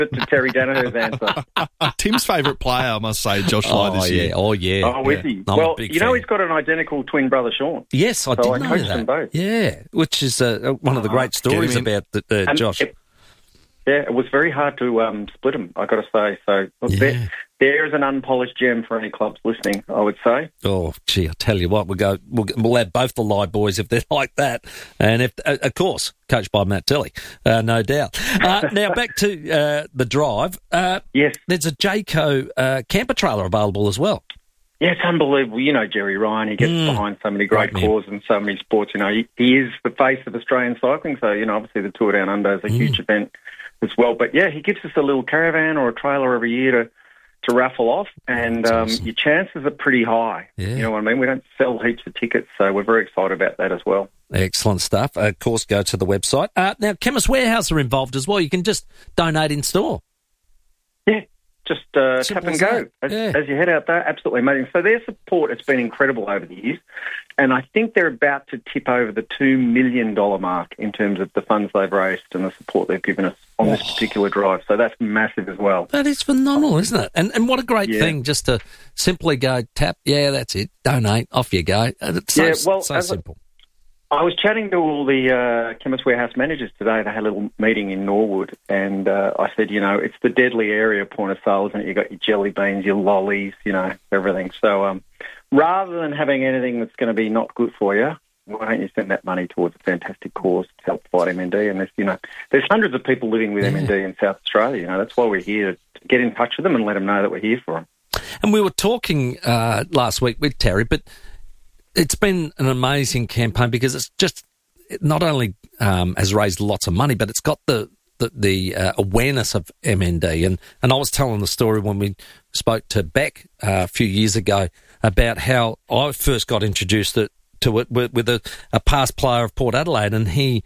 it to Terry Danaher's answer. Tim's favourite player, I must say, Josh Lai this year. Oh, yeah. Oh, is he? I'm Well, a big you know fan. he's got an identical twin brother, Sean. Yes, I did know coached that. them both. Yeah, which is one of the great stories about And Josh. It was very hard to split them, I got to say. So look, there is an unpolished gem for any clubs listening, I would say. Oh, gee, I tell you what, we'll have both the Lai boys if they're like that, and if of course coached by Matt Tilley, no doubt. Now back to the drive. Yes, there's a Jayco camper trailer available as well. Yeah, it's unbelievable. You know Jerry Ryan, he gets behind so many great causes and so many sports. You know, he is the face of Australian cycling, so, you know, obviously the Tour Down Under is a huge event as well. But, yeah, he gives us a little caravan or a trailer every year to raffle off, and awesome. Your chances are pretty high. Yeah. You know what I mean? We don't sell heaps of tickets, so we're very excited about that as well. Excellent stuff. Of course, go to the website. Now, Chemist Warehouse are involved as well. You can just donate in store. Yeah. Just tap and go as you head out there. Absolutely amazing. So their support has been incredible over the years, and I think they're about to tip over the $2 million mark in terms of the funds they've raised and the support they've given us on this particular drive. So that's massive as well. That is phenomenal, isn't it? And what a great thing just to simply go tap, that's it, donate, off you go. It's so simple. I was chatting to all the Chemist Warehouse managers today. They had a little meeting in Norwood, and I said, you know, it's the deadly area point of sale, isn't it? You've got your jelly beans, your lollies, you know, everything. So rather than having anything that's going to be not good for you, why don't you send that money towards a fantastic cause to help fight MND? And there's hundreds of people living with MND in South Australia. You know, that's why we're here, to get in touch with them and let them know that we're here for them. And we were talking last week with Terry, but it's been an amazing campaign because it's just not only has raised lots of money, but it's got the awareness of MND. And I was telling the story when we spoke to Beck a few years ago about how I first got introduced to it with a past player of Port Adelaide, and he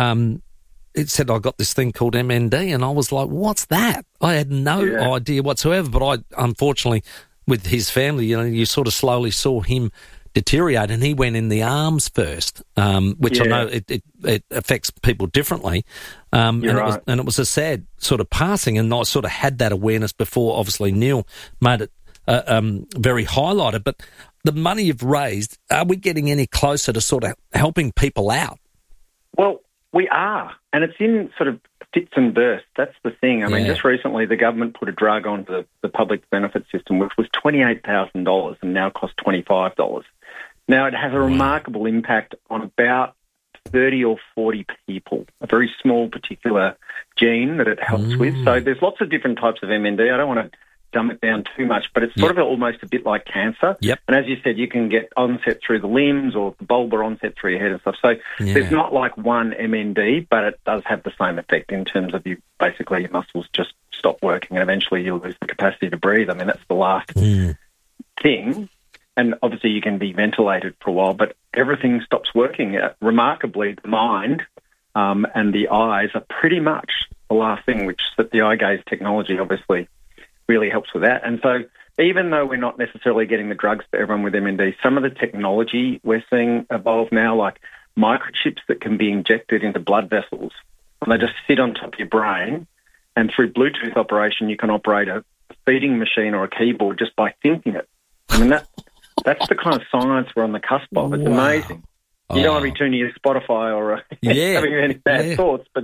said, I got this thing called MND, and I was like, what's that? I had no idea whatsoever, but I, unfortunately, with his family, you know, you sort of slowly saw him deteriorate, and he went in the arms first, which I know it affects people differently. And it was a sad sort of passing, and I sort of had that awareness before. Obviously, Neil made it very highlighted. But the money you've raised, are we getting any closer to sort of helping people out? Well, we are, and it's in sort of fits and bursts. That's the thing. I mean, just recently the government put a drug onto the public benefit system, which was $28,000 and now costs $25. Now, it has a remarkable impact on about 30 or 40 people, a very small particular gene that it helps with. So there's lots of different types of MND. I don't want to dumb it down too much, but it's sort of almost a bit like cancer. Yep. And as you said, you can get onset through the limbs or the bulbar onset through your head and stuff. So there's not like one MND, but it does have the same effect in terms of basically your muscles just stop working and eventually you'll lose the capacity to breathe. I mean, that's the last thing. And obviously you can be ventilated for a while, but everything stops working. Remarkably, the mind and the eyes are pretty much the last thing, which the eye gaze technology obviously really helps with that. And so even though we're not necessarily getting the drugs for everyone with MND, some of the technology we're seeing evolve now, like microchips that can be injected into blood vessels, and they just sit on top of your brain, and through Bluetooth operation you can operate a feeding machine or a keyboard just by thinking it. I mean, that's the kind of science we're on the cusp of. It's amazing. You don't want to be tuning your Spotify or having any bad thoughts, but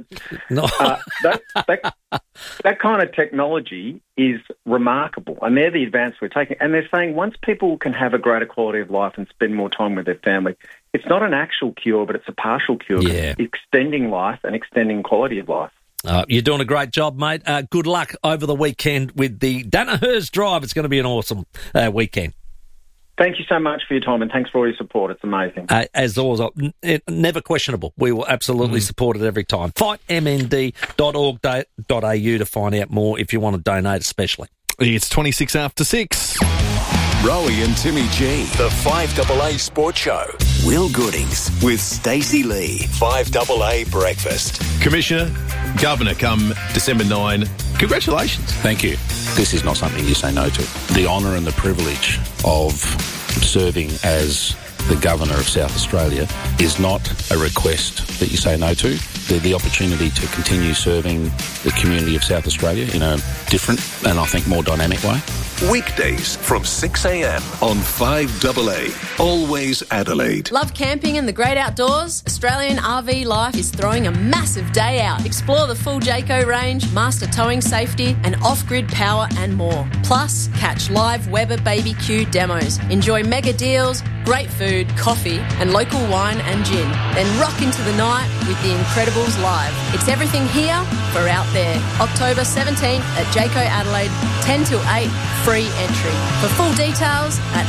that kind of technology is remarkable, and they're the advance we're taking. And they're saying once people can have a greater quality of life and spend more time with their family, it's not an actual cure, but it's a partial cure. Yeah. Extending life and extending quality of life. You're doing a great job, mate. Good luck over the weekend with the Danaher's Drive. It's going to be an awesome weekend. Thank you so much for your time, and thanks for all your support. It's amazing. As always, never questionable. We will absolutely support it every time. FightMND.org.au to find out more if you want to donate especially. It's 26 after 6. Rowie and Timmy G. The 5AA Sports Show. Will Goodings with Stacey Lee. 5AA Breakfast. Commissioner, Governor come December 9. Congratulations. Thank you. This is not something you say no to. The honour and the privilege of serving as the Governor of South Australia is not a request that you say no to. the opportunity to continue serving the community of South Australia in a different and I think more dynamic way. Weekdays from 6 a.m. on 5AA. Always Adelaide. Love camping and the great outdoors? Australian RV Life is throwing a massive day out. Explore the full Jayco range, master towing safety and off-grid power and more. Plus, catch live Weber BBQ demos. Enjoy mega deals, great food, coffee and local wine and gin. Then rock into the night with the Incredibles live. It's everything here for out there. October 17th at Jayco Adelaide, 10 till 8, free entry. For full details at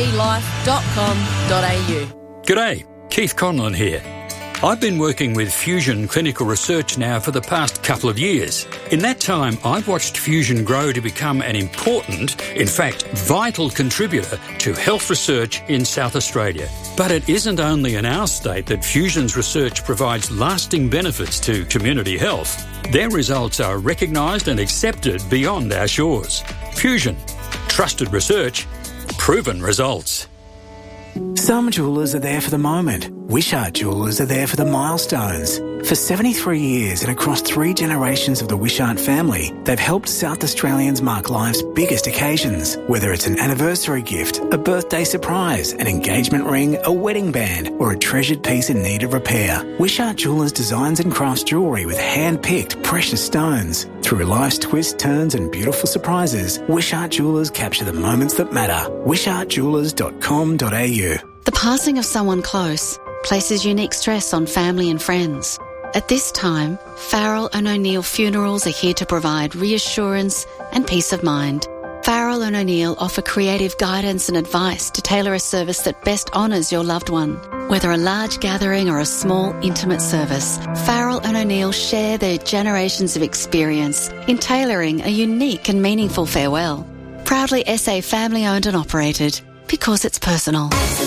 rvlife.com.au. G'day, Keith Conlon here. I've been working with Fusion Clinical Research now for the past couple of years. In that time, I've watched Fusion grow to become an important, in fact, vital contributor to health research in South Australia. But it isn't only in our state that Fusion's research provides lasting benefits to community health. Their results are recognised and accepted beyond our shores. Fusion. Trusted research. Proven results. Some jewellers are there for the moment. Wishart Jewellers are there for the milestones. For 73 years and across 3 generations of the Wishart family, they've helped South Australians mark life's biggest occasions. Whether it's an anniversary gift, a birthday surprise, an engagement ring, a wedding band, or a treasured piece in need of repair, Wishart Jewellers designs and crafts jewellery with hand-picked precious stones. Through life's twists, turns and beautiful surprises, Wishart Jewellers capture the moments that matter. wishartjewellers.com.au. The passing of someone close places unique stress on family and friends. At this time, Farrell and O'Neill Funerals are here to provide reassurance and peace of mind. Farrell and O'Neill offer creative guidance and advice to tailor a service that best honours your loved one. Whether a large gathering or a small, intimate service, Farrell and O'Neill share their generations of experience in tailoring a unique and meaningful farewell. Proudly SA family-owned and operated, because it's personal.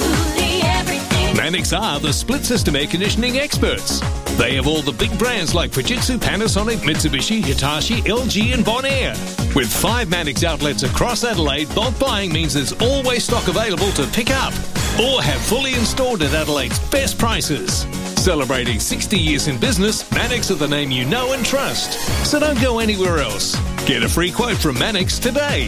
Mannix are the split system air conditioning experts. They have all the big brands like Fujitsu, Panasonic, Mitsubishi, Hitachi, LG and Bonaire. With 5 Mannix outlets across Adelaide, bulk buying means there's always stock available to pick up or have fully installed at Adelaide's best prices. Celebrating 60 years in business, Mannix are the name you know and trust. So don't go anywhere else. Get a free quote from Mannix today.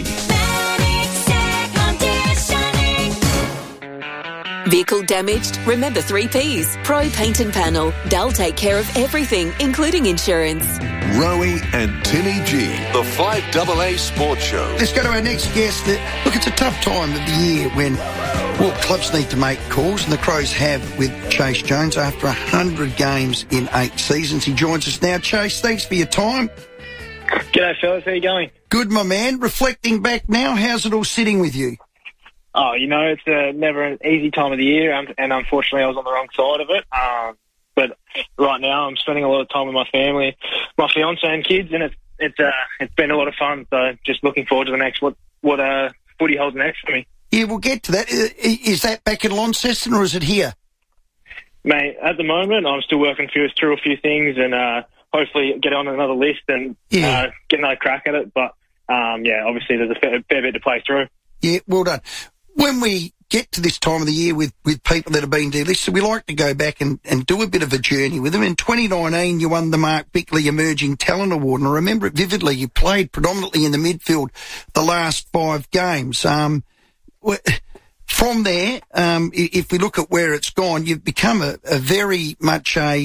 Vehicle damaged? Remember 3 Ps. Pro Paint and Panel. They'll take care of everything, including insurance. Rowie and Timmy G, the 5AA Sports Show. Let's go to our next guest. Look, it's a tough time of the year when, well, clubs need to make calls, and the Crows have with Chase Jones after 100 games in 8 seasons. He joins us now. Chase, thanks for your time. G'day, fellas. How you going? Good, my man. Reflecting back now, how's it all sitting with you? Oh, you know, it's never an easy time of the year, and unfortunately I was on the wrong side of it. But right now I'm spending a lot of time with my family, my fiance and kids, and it's been a lot of fun. So just looking forward to the next what footy holds next for me. Yeah, we'll get to that. Is that back in Launceston or is it here? Mate, at the moment I'm still working through a few things and hopefully get on another list and get another crack at it. But obviously there's a fair bit to play through. Yeah, well done. When we get to this time of the year with people that have been delisted, we like to go back and do a bit of a journey with them. In 2019, you won the Mark Bickley Emerging Talent Award, and I remember it vividly. You played predominantly in the midfield the last 5 games. From there, if we look at where it's gone, you've become a very much a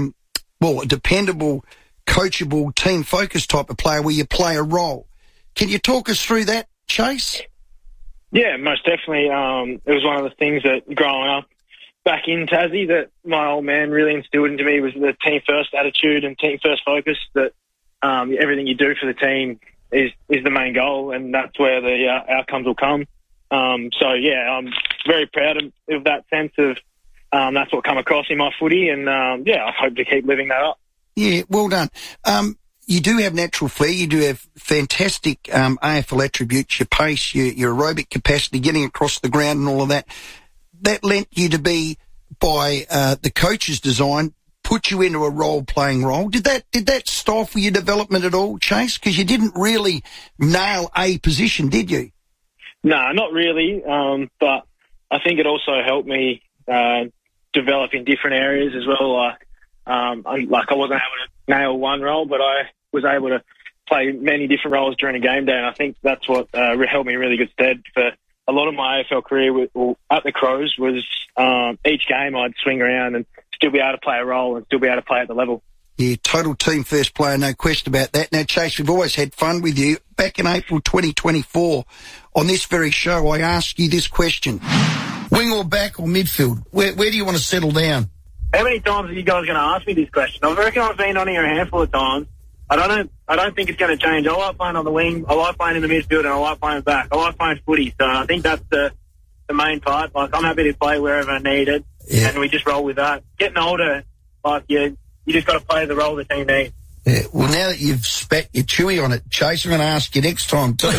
dependable, coachable, team-focused type of player where you play a role. Can you talk us through that, Chase? Yeah, most definitely. It was one of the things that growing up back in Tassie that my old man really instilled into me was the team-first attitude and team-first focus, that everything you do for the team is the main goal, and that's where the outcomes will come. I'm very proud of that sense of that's what come across in my footy, and I hope to keep living that up. Yeah, well done. You do have natural flair. You do have fantastic AFL attributes, your pace, your aerobic capacity, getting across the ground and all of that. That lent you to be, by the coach's design, put you into a role-playing role. Did that stifle your development at all, Chase? Because you didn't really nail a position, did you? No, not really. But I think it also helped me develop in different areas as well, like I wasn't able to nail one role, but I was able to play many different roles during a game day, and I think that's what held me in really good stead for a lot of my AFL career at the Crows. Was each game I'd swing around and still be able to play a role and still be able to play at the level. Yeah, total team first player, no question about that. Now, Chase, we've always had fun with you. Back in April 2024, on this very show, I asked you this question. Wing or back or midfield? Where do you want to settle down? How many times are you guys going to ask me this question? I reckon I've been on here a handful of times. I don't think it's going to change. I like playing on the wing. I like playing in the midfield, and I like playing back. I like playing footy. So I think that's the main part. Like, I'm happy to play wherever I need it, and we just roll with that. Getting older, like, you just got to play the role the team needs. Yeah, well, now that you've spat your chewy on it, Chase, I'm going to ask you next time too.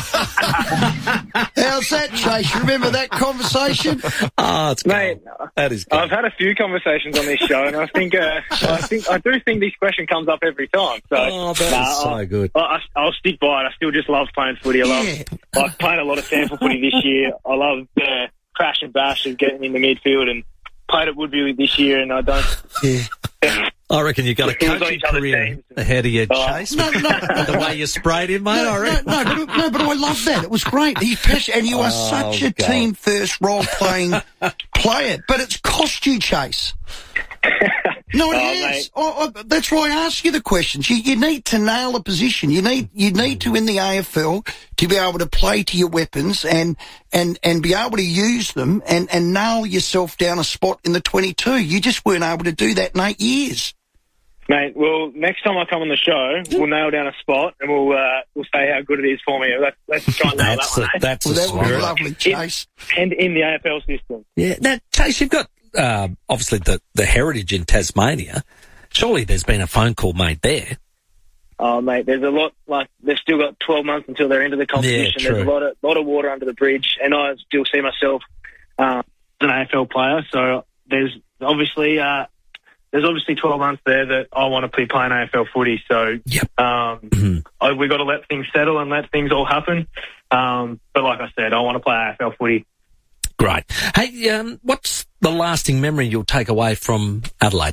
How's that, Chase? You remember that conversation? Oh, it's mate. That is good. I've had a few conversations on this show, and I think I do think this question comes up every time. So, is so good. I'll stick by it. I still just love playing footy. I love playing a lot of sample footy this year. I love the crash and bash of getting in the midfield, and played at Woodview this year, and I don't. Yeah. I reckon you've got a coaching career ahead of you, Chase. No. The way you sprayed him, mate. No, but I love that. It was great. He's passionate, and you are such a team first role playing player. But it's cost you, Chase. No, it is. That's why I ask you the questions. You need to nail a position. You need to, in the AFL, to be able to play to your weapons and be able to use them and nail yourself down a spot in the 22. You just weren't able to do that in 8 years. Mate, well, next time I come on the show, we'll nail down a spot and we'll say how good it is for me. Let's try and nail that one. That would be lovely, Chase. And in the AFL system. Yeah. Now, Chase, you've got obviously the heritage in Tasmania. Surely there's been a phone call made there. Oh, mate, there's a lot. Like, they've still got 12 months until they're into the competition. Yeah, there's a lot of water under the bridge, and I still see myself as an AFL player. So there's obviously 12 months there that I want to be playing AFL footy. So we've got to let things settle and let things all happen. But like I said, I want to play AFL footy. Great. Hey, what's the lasting memory you'll take away from Adelaide?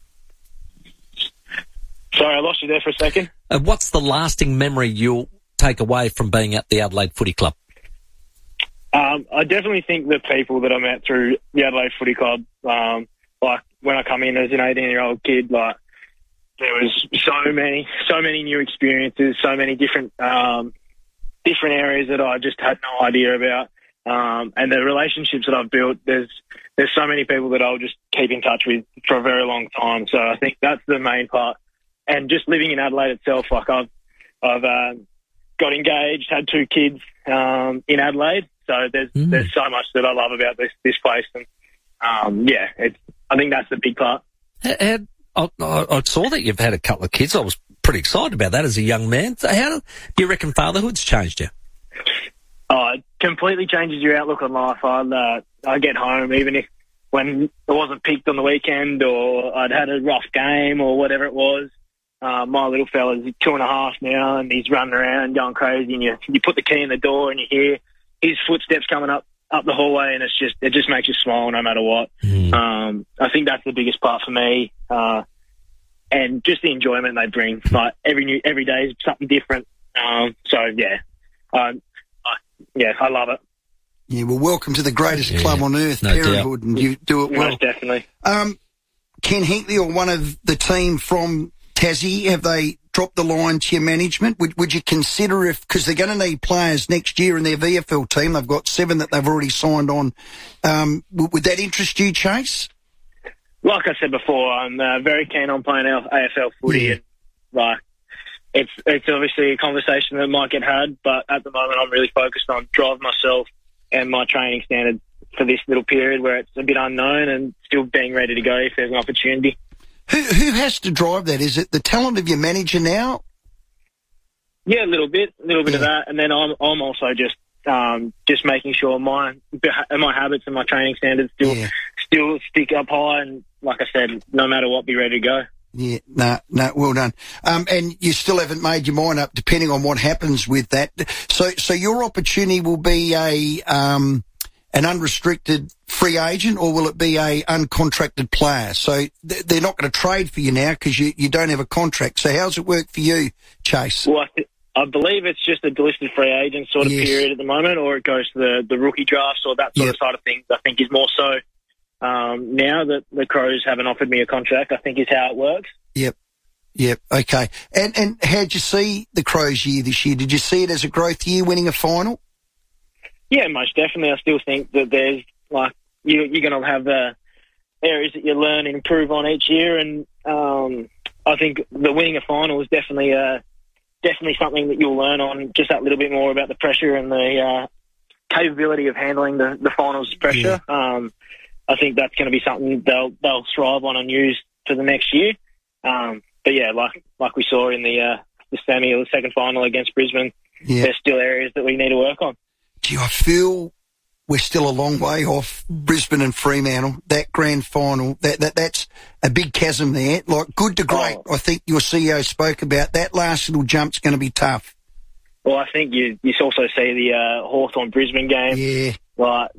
Sorry, I lost you there for a second. What's the lasting memory you'll take away from being at the Adelaide Footy Club? I definitely think the people that I met through the Adelaide Footy Club, like when I come in as an 18-year-old kid, like there was so many new experiences, so many different areas that I just had no idea about. And the relationships that I've built, there's so many people that I'll just keep in touch with for a very long time. So I think that's the main part. And just living in Adelaide itself, like I've got engaged, had 2 kids in Adelaide. So there's so much that I love about this place, and I think that's the big part. I saw that you've had a couple of kids. I was pretty excited about that as a young man. So how do you reckon fatherhood's changed you? It completely changes your outlook on life. I get home, even when it wasn't picked on the weekend or I'd had a rough game or whatever it was. My little fella's 2.5 now, and he's running around going crazy, and you put the key in the door and you hear his footsteps coming up the hallway, and it just makes you smile no matter what. I think that's the biggest part for me, and just the enjoyment they bring. Like every day is something different. I love it. Yeah, well, welcome to the greatest club on earth, Parenthood, and you do it well. Most definitely. Ken Hinkley or one of the team from Tassie, have they dropped the line to your management? Would you consider because they're going to need players next year in their VFL team, they've got 7 that they've already signed on. Would that interest you, Chase? Like I said before, I'm very keen on playing AFL footy, and like it's obviously a conversation that might get had, but at the moment I'm really focused on driving myself and my training standards for this little period where it's a bit unknown, and still being ready to go if there's an opportunity. Who has to drive that? Is it the talent of your manager now? Yeah, a little bit of that, and then I'm also just making sure my habits and my training standards still stick up high, and like I said, no matter what, be ready to go. Yeah, no, well done. And you still haven't made your mind up, depending on what happens with that. So your opportunity will be an unrestricted free agent, or will it be a uncontracted player? So they're not going to trade for you now because you don't have a contract. So how's it work for you, Chase? Well, I believe it's just a delisted free agent sort of period at the moment, or it goes to the rookie drafts or that sort of side of things. I think is more so now that the Crows haven't offered me a contract, I think is how it works. Yep, okay. And how'd you see the Crows year this year? Did you see it as a growth year, winning a final? Yeah, most definitely. I still think that there's, like, you're going to have areas that you learn and improve on each year, and I think the winning a final is definitely something that you'll learn on, just that little bit more about the pressure and the capability of handling the finals pressure. Yeah. I think that's going to be something they'll strive on and use for the next year. But yeah, like we saw in the semi or the second final against Brisbane, there's still areas that we need to work on. Gee, I feel we're still a long way off Brisbane and Fremantle. That grand final, that's a big chasm there. Like, good to great. I think your CEO spoke about that last little jump's going to be tough. Well, I think you also see the Hawthorn Brisbane game. Yeah, like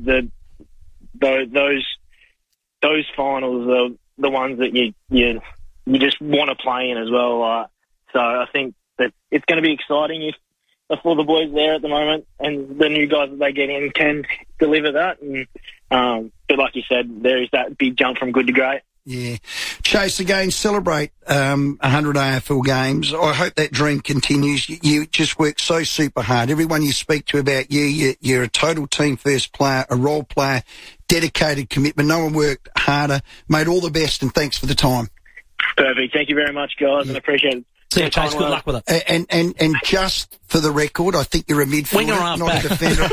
those finals are the ones that you just want to play in as well. So I think that it's going to be exciting if all the boys there at the moment and the new guys that they get in can deliver that. And but like you said, there is that big jump from good to great. Yeah. Chase, again, celebrate 100 AFL games. I hope that dream continues. You just work so super hard. Everyone you speak to about you're a total team first player, a role player, dedicated commitment. No one worked harder. Mate, all the best and thanks for the time. Perfect. Thank you very much, guys, and appreciate it. See you, Chase. Good luck with it. And just for the record, I think you're a midfielder, not a defender.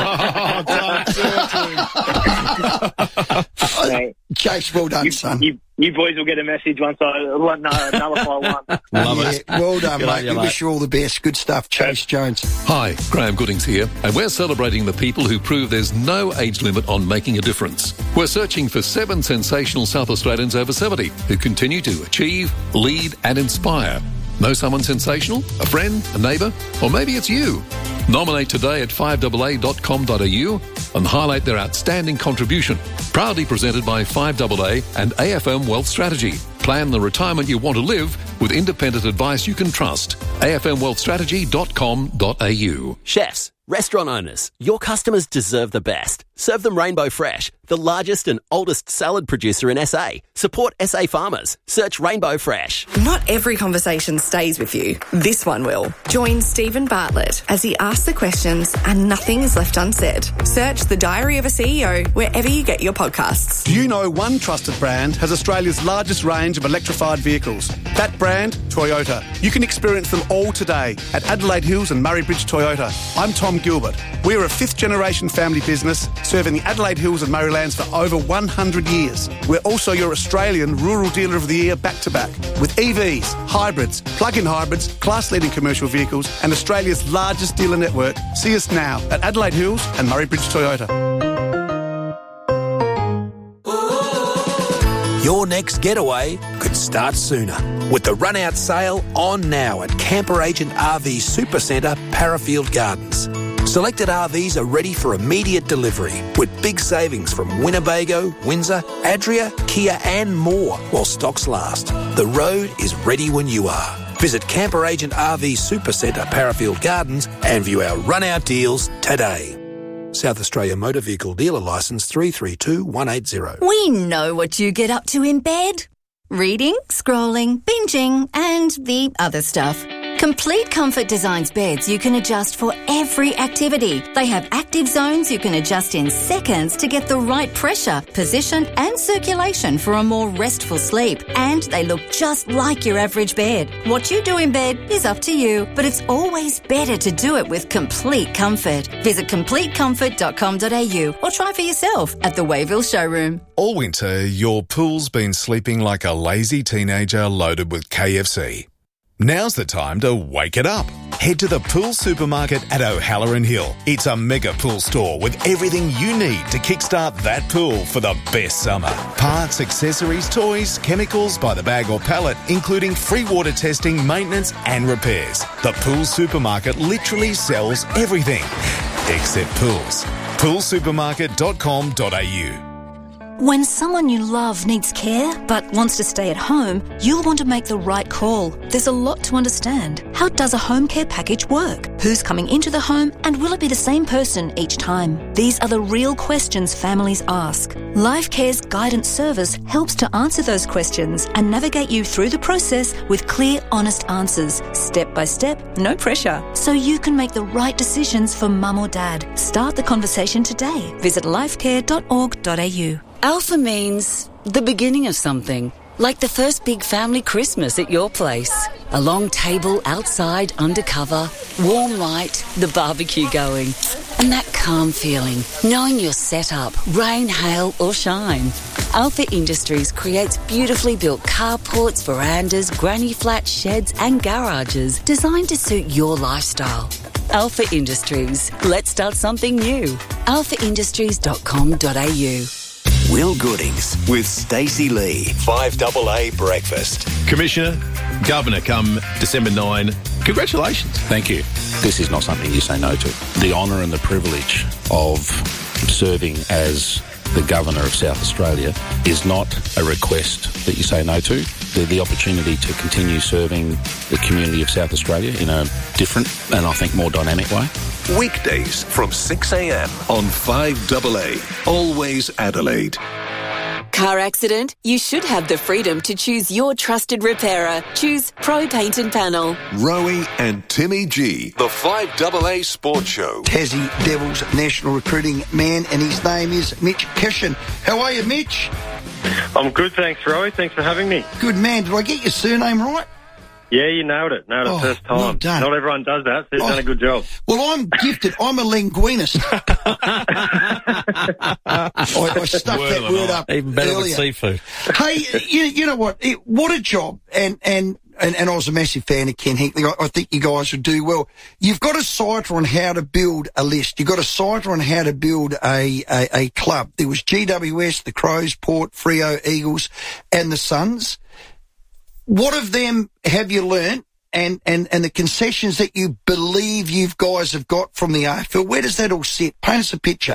Chase, well done, son. You boys will get a message once I nullify one. Love it. Well done, mate. We wish you all the best. Good stuff, Chase Jones. Hi, Graham Goodings here, and we're celebrating the people who prove there's no age limit on making a difference. We're searching for 7 sensational South Australians over 70 who continue to achieve, lead and inspire. Know someone sensational? A friend? A neighbour? Or maybe it's you? Nominate today at 5AA.com.au and highlight their outstanding contribution. Proudly presented by 5AA and AFM Wealth Strategy. Plan the retirement you want to live with independent advice you can trust. afmwealthstrategy.com.au. Chefs, restaurant owners, your customers deserve the best. Serve them Rainbow Fresh, the largest and oldest salad producer in SA. Support SA farmers. Search Rainbow Fresh. Not every conversation stays with you. This one will. Join Stephen Bartlett as he asks the questions and nothing is left unsaid. Search The Diary of a CEO wherever you get your podcasts. Do you know one trusted brand has Australia's largest range of electrified vehicles? That brand, Toyota. You can experience them all today at Adelaide Hills and Murray Bridge Toyota. I'm Tom Gilbert. We are a 5th-generation family business serving the Adelaide Hills and Murraylands for over 100 years. We're also your Australian Rural Dealer of the Year back-to-back with EVs, hybrids, plug-in hybrids, class-leading commercial vehicles and Australia's largest dealer network. See us now at Adelaide Hills and Murray Bridge Toyota. Your next getaway could start sooner with the run-out sale on now at Camper Agent RV Supercentre, Parafield Gardens. Selected RVs are ready for immediate delivery with big savings from Winnebago, Windsor, Adria, Kia and more while stocks last. The road is ready when you are. Visit Camper Agent RV Supercentre, Parafield Gardens and view our run-out deals today. South Australia Motor Vehicle Dealer Licence 332180. We know what you get up to in bed. Reading, scrolling, binging, and the other stuff. Complete Comfort designs beds you can adjust for every activity. They have active zones you can adjust in seconds to get the right pressure, position, and circulation for a more restful sleep. And they look just like your average bed. What you do in bed is up to you, but it's always better to do it with Complete Comfort. Visit CompleteComfort.com.au or try for yourself at the Wayville showroom. All winter, your pool's been sleeping like a lazy teenager loaded with KFC. Now's the time to wake it up. Head to the Pool Supermarket at O'Halloran Hill. It's a mega pool store with everything you need to kickstart that pool for the best summer. Parts, accessories, toys, chemicals by the bag or pallet, including free water testing, maintenance and repairs. The Pool Supermarket literally sells everything except pools. poolsupermarket.com.au. When someone you love needs care but wants to stay at home, you'll want to make the right call. There's a lot to understand. How does a home care package work? Who's coming into the home, and will it be the same person each time? These are the real questions families ask. LifeCare's guidance service helps to answer those questions and navigate you through the process with clear, honest answers, step by step, no pressure, so you can make the right decisions for mum or dad. Start the conversation today. Visit lifecare.org.au. Alpha means the beginning of something, like the first big family Christmas at your place. A long table outside, undercover, warm light, the barbecue going, and that calm feeling, knowing you're set up, rain, hail or shine. Alpha Industries creates beautifully built carports, verandas, granny flats, sheds and garages designed to suit your lifestyle. Alpha Industries. Let's start something new. alphaindustries.com.au. Will Goodings with Stacey Lee. 5AA Breakfast. Commissioner, Governor come December 9. Congratulations. Thank you. This is not something you say no to. The honour and the privilege of serving as the Governor of South Australia is not a request that you say no to. The opportunity to continue serving the community of South Australia in a different and I think more dynamic way. Weekdays from 6 a.m. on 5AA. Always Adelaide. Car accident? You should have the freedom to choose your trusted repairer. Choose Pro Paint and Panel. Rowie and Timmy G. The 5AA Sports Show. Tassie Devils national recruiting man, and his name is Mitch Kishan. How are you, Mitch? I'm good, thanks, Rowie. Thanks for having me. Good man. Did I get your surname right? Yeah, you nailed it. Nailed it first time. Well done. Not everyone does that, so you've done a good job. Well, I'm gifted. I'm a linguinist. I stuck that word up even better earlier. with seafood. Hey, you know what? What a job. And I was a massive fan of Ken Hinkley. I think you guys would do well. You've got a site on how to build a list. You've got a site on how to build a club. There was GWS, the Crows, Port, Freo, Eagles, and the Suns. What of them have you learnt, and the concessions that you believe you guys have got from the AFL? Where does that all sit? Paint us a picture.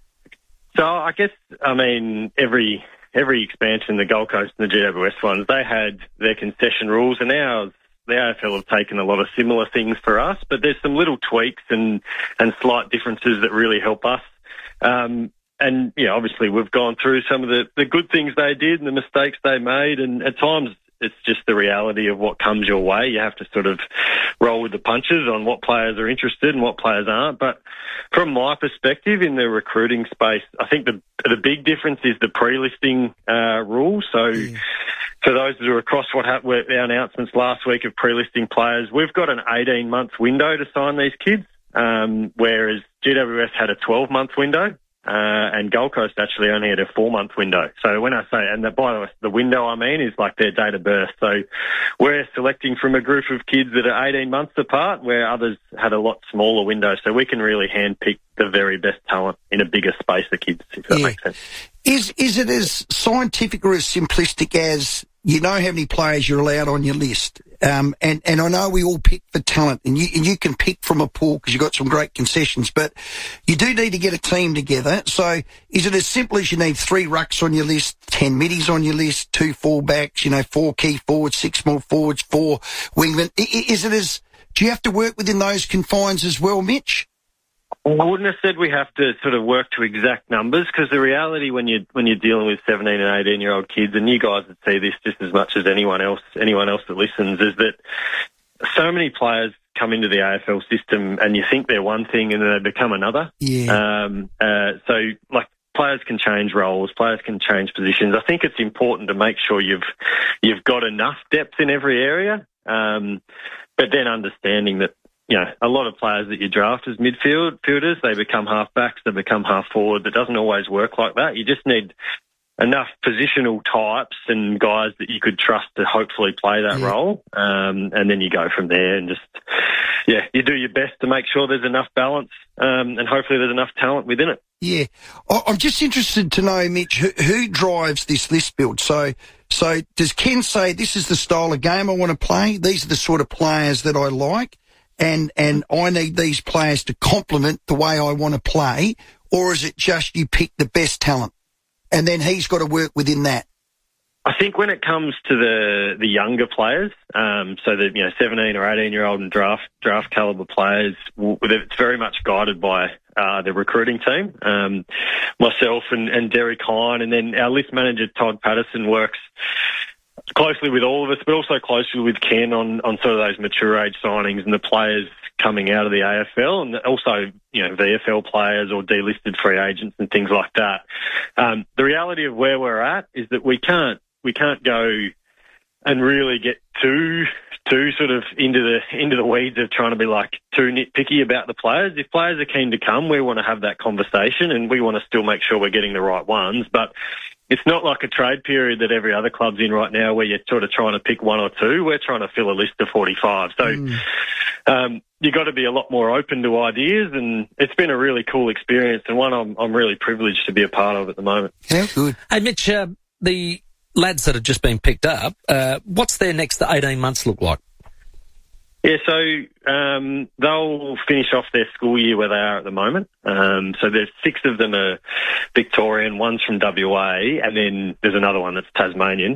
So I guess, I mean, every expansion, the Gold Coast and the GWS ones, they had their concession rules, and now the AFL have taken a lot of similar things for us, but there's some little tweaks and slight differences that really help us. And, yeah, obviously we've gone through some of the good things they did and the mistakes they made, and at times it's just the reality of what comes your way. You have to sort of roll with the punches on what players are interested and what players aren't. But from my perspective in the recruiting space, I think the big difference is the pre-listing rules. So for those that are across what happened with our announcements last week of pre-listing players, we've got an 18-month window to sign these kids, whereas GWS had a 12-month window. And Gold Coast actually only had a 4-month window. So when I say, and by the way, the window I mean is like their date of birth. So we're selecting from a group of kids that are 18 months apart, where others had a lot smaller window. So we can really handpick the very best talent in a bigger space of kids, if that makes sense. Is it as scientific or as simplistic as you know how many players you're allowed on your list? And I know we all pick for talent, and you can pick from a pool because you've got some great concessions, but you do need to get a team together. So is it as simple as you need 3 rucks on your list, 10 middies on your list, 2 fullbacks, 4 key forwards, 6 small forwards, 4 wingmen? Is it as, do you have to work within those confines as well, Mitch? I wouldn't have said we have to sort of work to exact numbers, because the reality when you're dealing with 17 and 18-year-old kids, and you guys would see this just as much as anyone else that listens, is that so many players come into the AFL system and you think they're one thing and then they become another. Yeah. So like players can change roles, players can change positions. I think it's important to make sure you've got enough depth in every area, but then understanding that, a lot of players that you draft as midfielders, they become half-backs, they become half-forward. It doesn't always work like that. You just need enough positional types and guys that you could trust to hopefully play that role, and then you go from there and just, you do your best to make sure there's enough balance, and hopefully there's enough talent within it. Yeah. I'm just interested to know, Mitch, who drives this list build? So does Ken say, this is the style of game I want to play, these are the sort of players that I like, and I need these players to complement the way I want to play, or is it just you pick the best talent and then he's got to work within that? I think when it comes to the younger players, so the 17 or 18-year-old and draft caliber players, it's very much guided by the recruiting team. Myself and Derek Hine, and then our list manager Todd Patterson works closely with all of us, but also closely with Ken on sort of those mature age signings and the players coming out of the AFL, and also VFL players or delisted free agents and things like that. The reality of where we're at is that we can't go and really get too sort of into the weeds of trying to be like too nitpicky about the players. If players are keen to come, we want to have that conversation and we want to still make sure we're getting the right ones. But it's not like a trade period that every other club's in right now where you're sort of trying to pick one or two. We're trying to fill a list of 45. So you've got to be a lot more open to ideas, and it's been a really cool experience and one I'm really privileged to be a part of at the moment. Yeah, good. Hey, Mitch, the lads that have just been picked up, what's their next 18 months look like? Yeah, so they'll finish off their school year where they are at the moment. So there's 6 of them are Victorian, one's from WA, and then there's another one that's Tasmanian.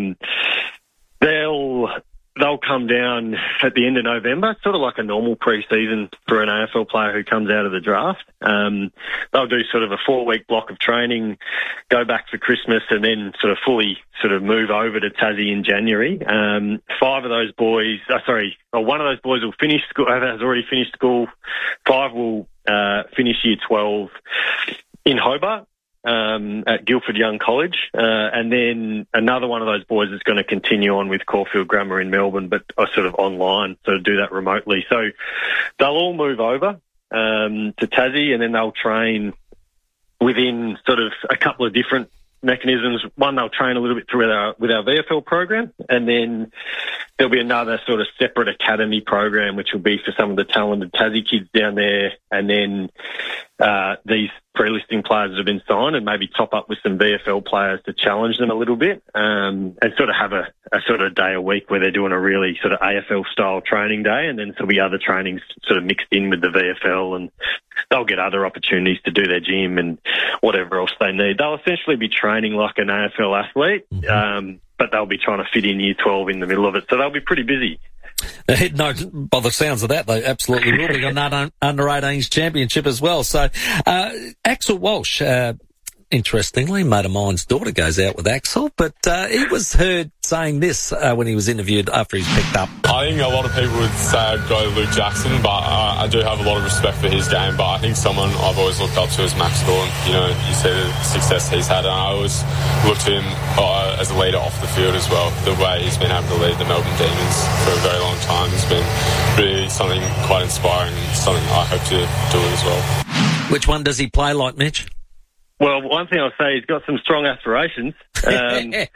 They'll come down at the end of November, sort of like a normal pre-season for an AFL player who comes out of the draft. They'll do sort of a 4-week block of training, go back for Christmas, and then sort of fully sort of move over to Tassie in January. 5 of those boys, one of those boys will finish school, has already finished school. 5 will finish year 12 in Hobart. At Guildford Young College, and then another one of those boys is going to continue on with Caulfield Grammar in Melbourne, but sort of online, so do that remotely. So they'll all move over to Tassie, and then they'll train within sort of a couple of different mechanisms. One, they'll train a little bit through with our VFL program, and then there'll be another sort of separate academy program, which will be for some of the talented Tassie kids down there, and then these pre-listing players that have been signed, and maybe top up with some VFL players to challenge them a little bit, and sort of have a sort of day a week where they're doing a really sort of AFL style training day, and then there'll be other trainings sort of mixed in with the VFL, and they'll get other opportunities to do their gym and whatever else they need. They'll essentially be training like an AFL athlete, but they'll be trying to fit in year 12 in the middle of it, so they'll be pretty busy. No, by the sounds of that, they absolutely will be on that under-18s championship as well. So, Axel Walsh, interestingly, a mate of mine's daughter goes out with Axel, but he was heard saying this when he was interviewed after he's picked up. I think a lot of people would say I'd go to Luke Jackson, but I do have a lot of respect for his game. But I think someone I've always looked up to is Max Gawn. You see the success he's had, and I always look to him as a leader off the field as well. The way he's been able to lead the Melbourne Demons for a very long time has been really something quite inspiring, and something I hope to do as well. Which one does he play like, Mitch? Well, one thing I'll say, he's got some strong aspirations. To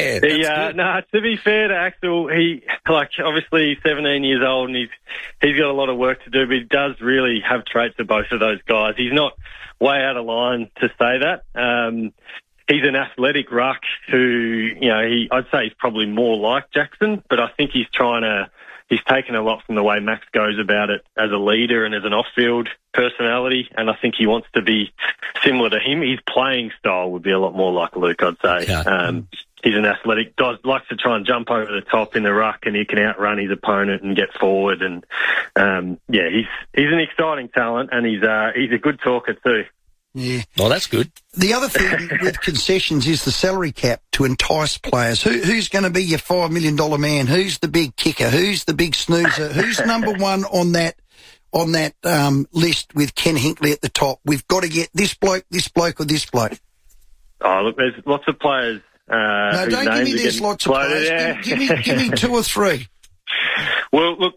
be fair to Axel, obviously he's 17 years old and he's got a lot of work to do, but he does really have traits of both of those guys. He's not way out of line to say that. He's an athletic ruck who, I'd say he's probably more like Jackson, but I think he's taken a lot from the way Max goes about it as a leader and as an off-field personality, and I think he wants to be similar to him. His playing style would be a lot more like Luke, I'd say. Yeah. He's an athletic, likes to try and jump over the top in the ruck, and he can outrun his opponent and get forward. And he's an exciting talent, and he's a good talker too. Yeah. Oh, that's good. The other thing with concessions is the salary cap to entice players. Who's going to be your $5 million man? Who's the big kicker? Who's the big snoozer? Who's number one on that list with Ken Hinkley at the top? We've got to get this bloke, or this bloke. Oh, look, there's lots of players. No, don't give me there's lots of players. Yeah. Give me 2 or 3. Well, look,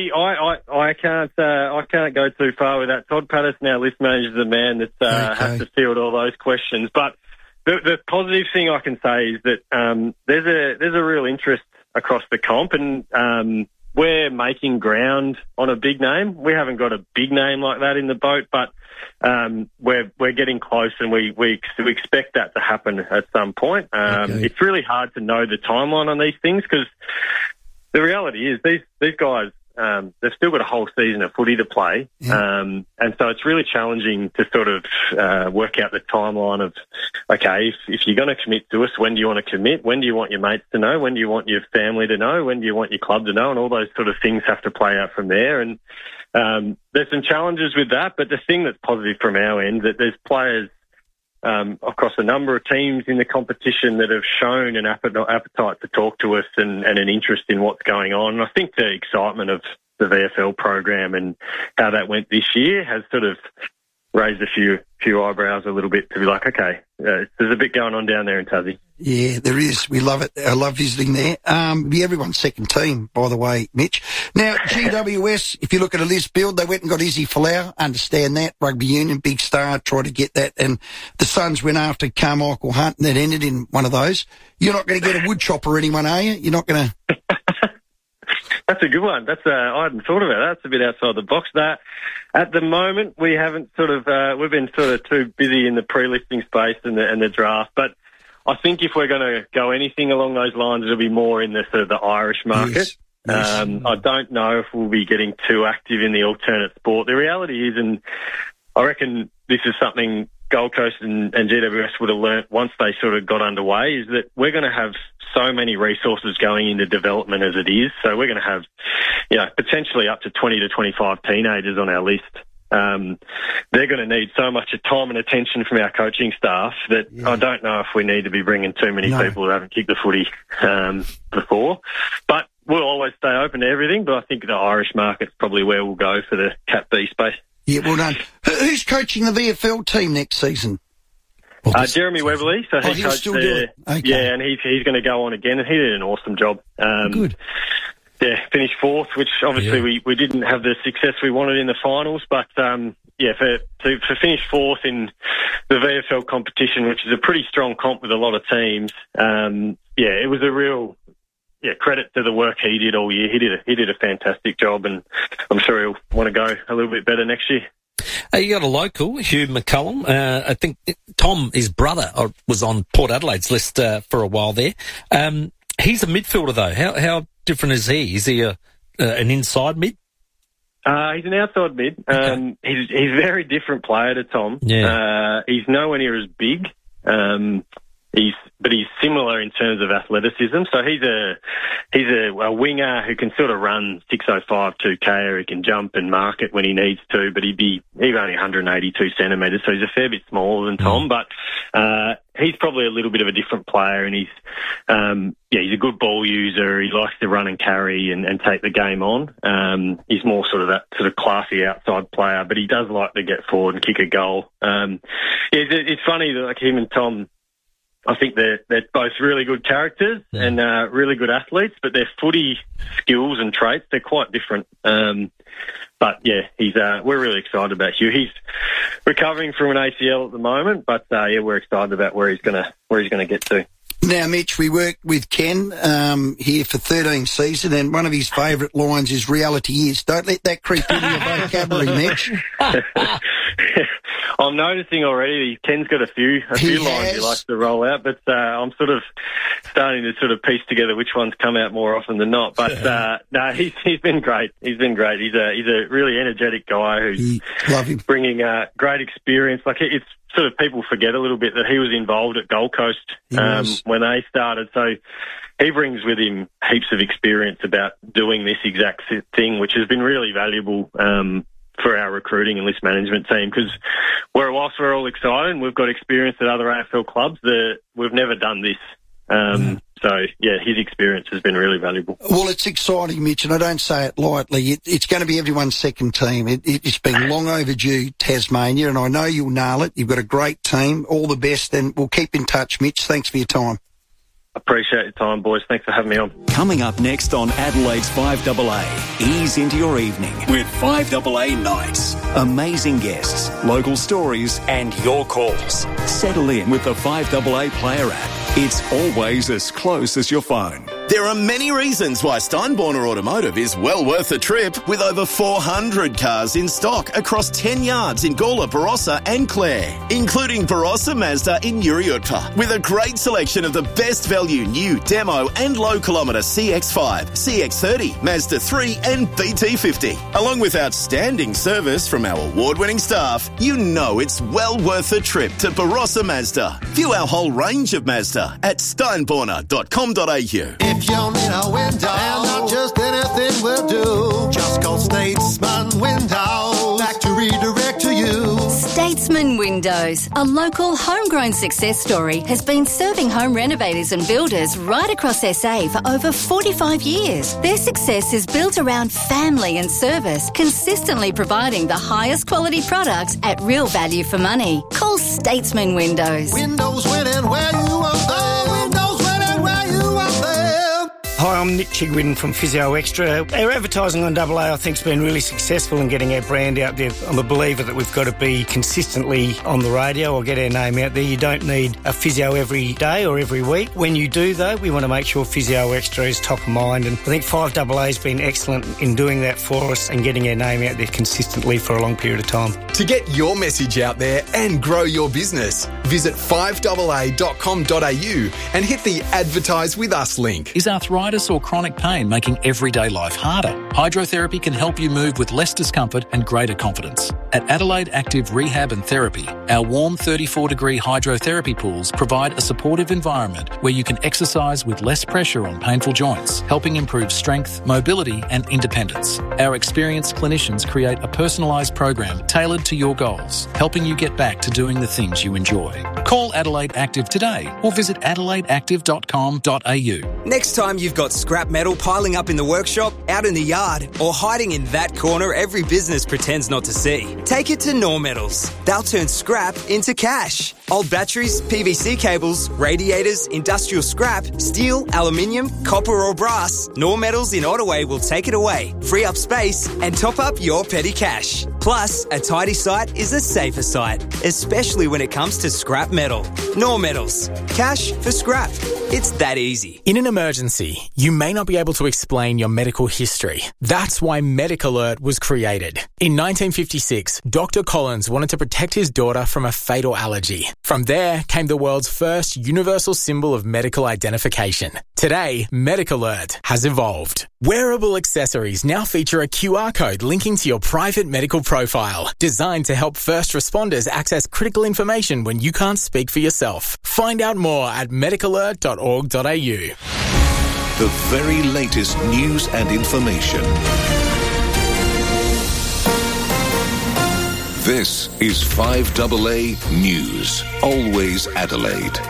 I can't go too far with that. Todd Patterson, our list manager, is the man that has to field all those questions. But the positive thing I can say is that there's a real interest across the comp, and we're making ground on a big name. We haven't got a big name like that in the boat, but we're getting close, and we expect that to happen at some point. It's really hard to know the timeline on these things because the reality is these guys they've still got a whole season of footy to play. Yeah. And so it's really challenging to sort of work out the timeline of, okay, if you're going to commit to us, when do you want to commit? When do you want your mates to know? When do you want your family to know? When do you want your club to know? And all those sort of things have to play out from there. And there's some challenges with that, but the thing that's positive from our end, that there's players across a number of teams in the competition that have shown an appetite to talk to us and an interest in what's going on. And I think the excitement of the VFL program and how that went this year has sort of raised a few eyebrows a little bit to be like, okay, there's a bit going on down there in Tassie. Yeah, there is. We love it. I love visiting there. Be everyone's second team, by the way, Mitch. Now, GWS, if you look at a list build, they went and got Izzy Folau. Understand that. Rugby union, big star, tried to get that. And the Suns went after Carmichael Hunt, and that ended in one of those. You're not going to get a wood chopper or anyone, are you? You're not going to... That's a good one. I hadn't thought about that. That's a bit outside the box. That at the moment we haven't we've been sort of too busy in the pre-listing space and the draft. But I think if we're going to go anything along those lines, it'll be more in the sort of the Irish market. Yes. I don't know if we'll be getting too active in the alternate sport. The reality is, and I reckon this is something Gold Coast and GWS would have learnt once they sort of got underway, is that we're going to have so many resources going into development as it is. So we're going to have, potentially up to 20 to 25 teenagers on our list. They're going to need so much time and attention from our coaching staff that I don't know if we need to be bringing too many people who haven't kicked the footy before. But we'll always stay open to everything, but I think the Irish market's probably where we'll go for the Cat B space. Yeah, well done. Who's coaching the VFL team next season? Jeremy Weberly. So he coached there. Okay. Yeah, and he's going to go on again, and he did an awesome job. Good. Yeah, finished fourth, which obviously we didn't have the success we wanted in the finals, but for finish fourth in the VFL competition, which is a pretty strong comp with a lot of teams, it was a real credit to the work he did all year. He did a fantastic job, and I'm sure he'll want to go a little bit better next year. You got a local, Hugh McCullum. I think Tom, his brother, was on Port Adelaide's list for a while there. He's a midfielder, though. How different is he? Is he an inside mid? He's an outside mid. Okay. He's a very different player to Tom. Yeah. He's nowhere near as big. But he's similar in terms of athleticism. So he's a winger who can sort of run 605 2K, or he can jump and mark it when he needs to. But he's only 182 centimetres, so he's a fair bit smaller than Tom. But he's probably a little bit of a different player, and he's a good ball user. He likes to run and carry and take the game on. He's more sort of that sort of classy outside player, but he does like to get forward and kick a goal. It's funny that like him and Tom, I think they're both really good characters and really good athletes, but their footy skills and traits, they're quite different. But we're really excited about Hugh. He's recovering from an ACL at the moment, but we're excited about where he's gonna get to. Now, Mitch, we worked with Ken here for 13 seasons, and one of his favourite lines is "reality is." Don't let that creep into your vocabulary, Mitch. I'm noticing already Ken's got a few lines he likes to roll out, but I'm sort of starting to sort of piece together which ones come out more often than not. But he's been great. He's been great. He's a really energetic guy who's bringing great experience. Like it's sort of people forget a little bit that he was involved at Gold Coast when they started. So he brings with him heaps of experience about doing this exact thing, which has been really valuable for our recruiting and list management team, because whilst we're all excited and we've got experience at other AFL clubs, we've never done this. So, his experience has been really valuable. Well, it's exciting, Mitch, and I don't say it lightly. It's going to be everyone's second team. It's been long overdue, Tasmania, and I know you'll nail it. You've got a great team. All the best, and we'll keep in touch, Mitch. Thanks for your time. Appreciate your time, boys. Thanks for having me on. Coming up next on Adelaide's 5AA, ease into your evening with 5AA Nights. Amazing guests, local stories, and your calls. Settle in with the 5AA Player app. It's always as close as your phone. There are many reasons why Steinborner Automotive is well worth the trip, with over 400 cars in stock across 10 yards in Gawler, Barossa and Clare, including Barossa Mazda in Uriutpa, with a great selection of the best value new demo and low kilometre CX-5, CX-30, Mazda 3 and BT50. Along with outstanding service from our award-winning staff, you know it's well worth the trip to Barossa Mazda. View our whole range of Mazda at steinborner.com.au. If you need a window, and not just anything will do, just call Statesman Windows back to redirect to you. Statesman Windows, a local homegrown success story, has been serving home renovators and builders right across SA for over 45 years. Their success is built around family and service, consistently providing the highest quality products at real value for money. Call Statesman Windows. Windows winning where you are there. Windows winning where you are there. Hi, I'm Nick Chigwin from Physio Extra. Our advertising on AA, I think, has been really successful in getting our brand out there. I'm a believer that we've got to be consistently on the radio or get our name out there. You don't need a physio every day or every week. When you do, though, we want to make sure Physio Extra is top of mind, and I think 5AA has been excellent in doing that for us and getting our name out there consistently for a long period of time. To get your message out there and grow your business, visit 5AA.com.au and hit the Advertise With Us link. Is arthritis or chronic pain making everyday life harder? Hydrotherapy can help you move with less discomfort and greater confidence. At Adelaide Active Rehab and Therapy, our warm 34-degree hydrotherapy pools provide a supportive environment where you can exercise with less pressure on painful joints, helping improve strength, mobility and independence. Our experienced clinicians create a personalised program tailored to your goals, helping you get back to doing the things you enjoy. Call Adelaide Active today or visit adelaideactive.com.au. Next time you've got scrap metal piling up in the workshop, out in the yard, or hiding in that corner every business pretends not to see, take it to Nor Metals. They'll turn scrap into cash. Old batteries, PVC cables, radiators, industrial scrap, steel, aluminium, copper or brass, Nor Metals in Ottaway will take it away, free up space and top up your petty cash. Plus, a tidy site is a safer site, especially when it comes to scrap metal. Nor Metals. Cash for scrap. It's that easy. In an emergency, you may not be able to explain your medical history. That's why MedicAlert was created. In 1956, Dr. Collins wanted to protect his daughter from a fatal allergy. From there came the world's first universal symbol of medical identification. Today, MedicAlert has evolved. Wearable accessories now feature a QR code linking to your private medical profile, designed to help first responders access critical information when you can't speak for yourself. Find out more at medicalert.org.au. The very latest news and information. This is 5AA News. Always Adelaide.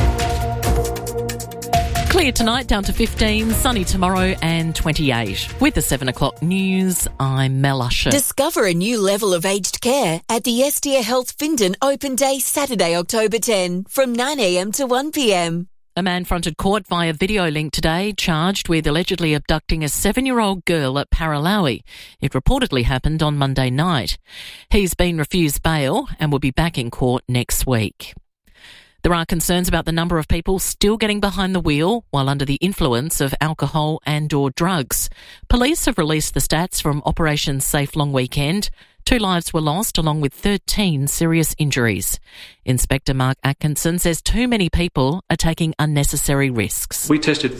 Clear tonight, down to 15, sunny tomorrow and 28. With the 7 o'clock news, I'm Mel Usher. Discover a new level of aged care at the Estia Health Findon Open Day Saturday, October 10 from 9am to 1pm. A man fronted court via video link today, charged with allegedly abducting a 7-year-old girl at Paralowie. It reportedly happened on Monday night. He's been refused bail and will be back in court next week. There are concerns about the number of people still getting behind the wheel while under the influence of alcohol and/or drugs. Police have released the stats from Operation Safe Long Weekend. 2 lives were lost along with 13 serious injuries. Inspector Mark Atkinson says too many people are taking unnecessary risks. We tested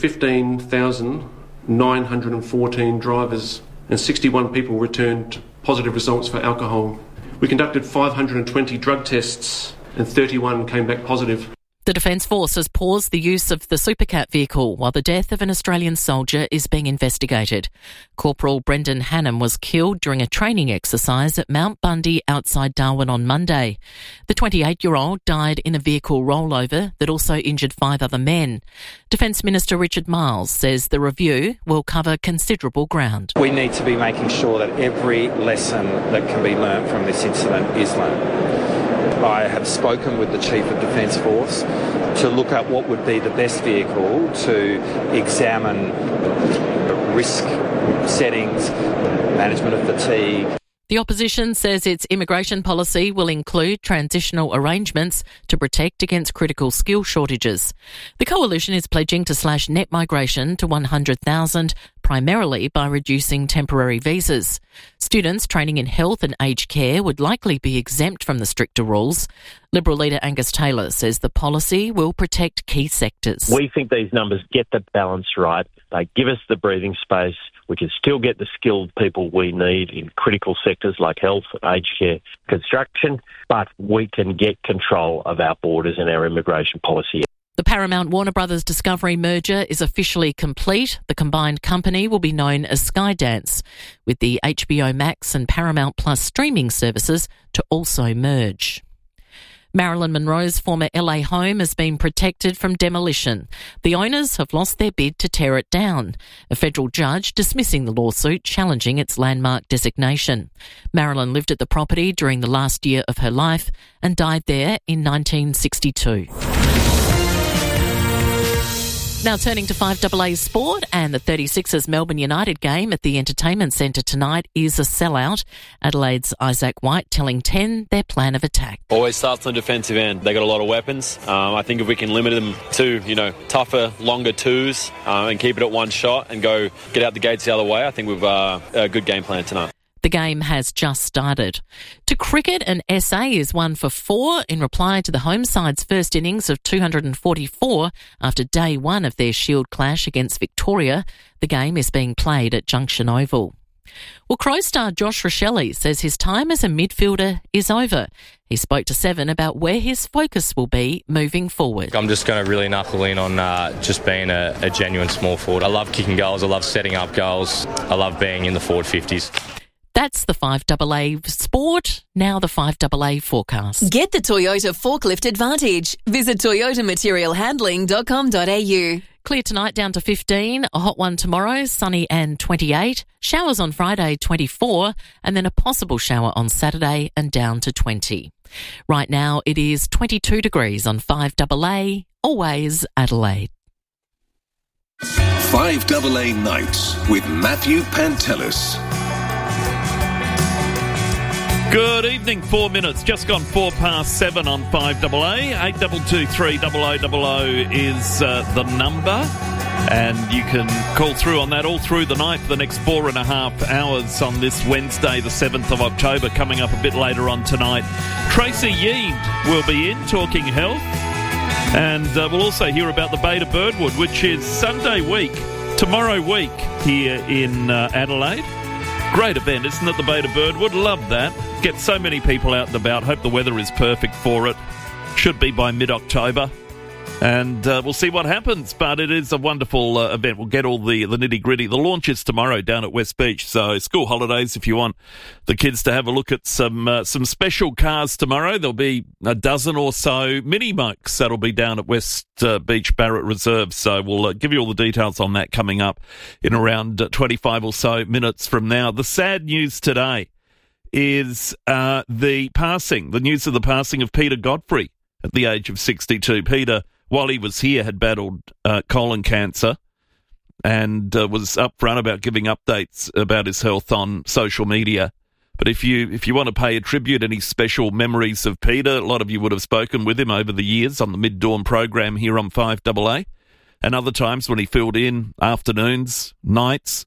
15,914 drivers and 61 people returned positive results for alcohol. We conducted 520 drug tests and 31 came back positive. The Defence Force has paused the use of the Supercat vehicle while the death of an Australian soldier is being investigated. Corporal Brendan Hannam was killed during a training exercise at Mount Bundy outside Darwin on Monday. The 28-year-old died in a vehicle rollover that also injured 5 other men. Defence Minister Richard Marles says the review will cover considerable ground. We need to be making sure that every lesson that can be learnt from this incident is learnt. I have spoken with the Chief of Defence Force to look at what would be the best vehicle to examine risk settings, management of fatigue. The opposition says its immigration policy will include transitional arrangements to protect against critical skill shortages. The coalition is pledging to slash net migration to 100,000, primarily by reducing temporary visas. Students training in health and aged care would likely be exempt from the stricter rules. Liberal leader Angus Taylor says the policy will protect key sectors. We think these numbers get the balance right. They give us the breathing space. We can still get the skilled people we need in critical sectors like health, aged care, construction, but we can get control of our borders and our immigration policy. The Paramount Warner Brothers Discovery merger is officially complete. The combined company will be known as Skydance, with the HBO Max and Paramount Plus streaming services to also merge. Marilyn Monroe's former LA home has been protected from demolition. The owners have lost their bid to tear it down. A federal judge dismissing the lawsuit challenging its landmark designation. Marilyn lived at the property during the last year of her life and died there in 1962. Now turning to 5AA sport, and the 36ers Melbourne United game at the Entertainment Centre tonight is a sellout. Adelaide's Isaac White telling 10 their plan of attack. Always starts on the defensive end. They got a lot of weapons. I think if we can limit them to, tougher, longer twos and keep it at one shot and go get out the gates the other way, I think we've a good game plan tonight. The game has just started. To cricket, an SA is 1 for 4 in reply to the home side's first innings of 244 after day one of their Shield clash against Victoria. The game is being played at Junction Oval. Well, Crows star Josh Rachele says his time as a midfielder is over. He spoke to Seven about where his focus will be moving forward. I'm just going to really knuckle in on just being a genuine small forward. I love kicking goals. I love setting up goals. I love being in the forward 50s. That's the 5AA Sport. Now the 5AA forecast. Get the Toyota Forklift Advantage. Visit toyotamaterialhandling.com.au. Clear tonight down to 15, a hot one tomorrow, sunny and 28, showers on Friday 24, and then a possible shower on Saturday and down to 20. Right now it is 22 degrees on 5AA, always Adelaide. 5AA Nights with Matthew Pantelis. Good evening, 4 minutes, just gone 7:04 on 5AA. 8223 0000 is the number, and you can call through on that all through the night for the next 4.5 hours on this Wednesday, the 7th of October. Coming up a bit later on tonight, Tracy Yeend will be in talking health, and we'll also hear about the Beta Birdwood, which is Sunday week, tomorrow week here in Adelaide. Great event, isn't it, the Beta Birdwood? Love that. Get so many people out and about. Hope the weather is perfect for it. Should be by mid-October. And we'll see what happens, but it is a wonderful event. We'll get all the nitty-gritty. The launch is tomorrow down at West Beach, so school holidays if you want the kids to have a look at some special cars tomorrow. There'll be a dozen or so mini-mokes that'll be down at West Beach Barrett Reserve, so we'll give you all the details on that coming up in around 25 or so minutes from now. The sad news today is the news of the passing of Peter Godfrey at the age of 62. Peter, while he was here, had battled colon cancer and was upfront about giving updates about his health on social media. But if you want to pay a tribute, any special memories of Peter, a lot of you would have spoken with him over the years on the Mid-Dawn program here on 5AA, and other times when he filled in afternoons, nights.